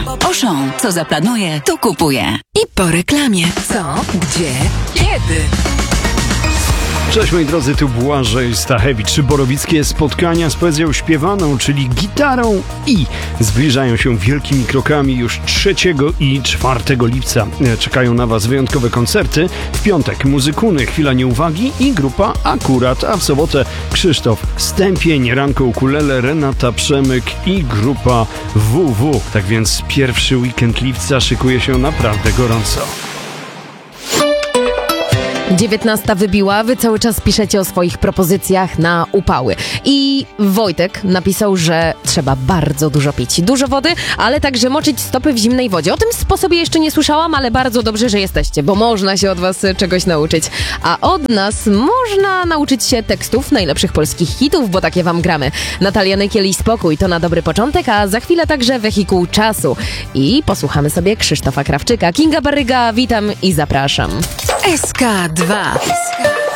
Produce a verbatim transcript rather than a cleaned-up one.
Auchan. Co zaplanuje, to kupuje. I po reklamie. Co? Gdzie? Kiedy? Cześć moi drodzy, tu Błażej Stachewicz. Borowickie spotkania z poezją śpiewaną, czyli gitarą i zbliżają się wielkimi krokami. Już trzeciego i czwartego lipca czekają na Was wyjątkowe koncerty. W piątek Muzykuny, Chwila Nieuwagi i grupa Akurat, a w sobotę Krzysztof Stępień, Ranko Ukulele, Renata Przemyk i grupa W W. Tak więc pierwszy weekend lipca szykuje się naprawdę gorąco. dziewiętnasta wybiła, wy cały czas piszecie o swoich propozycjach na upały. I Wojtek napisał, że trzeba bardzo dużo pić. Dużo wody, ale także moczyć stopy w zimnej wodzie. O tym sposobie jeszcze nie słyszałam, ale bardzo dobrze, że jesteście, bo można się od was czegoś nauczyć. A od nas można nauczyć się tekstów najlepszych polskich hitów, bo takie wam gramy. Natalia Nykiel i Spokój to na dobry początek, a za chwilę także Wehikuł Czasu. I posłuchamy sobie Krzysztofa Krawczyka. Kinga Baryga, witam i zapraszam. S K dwa.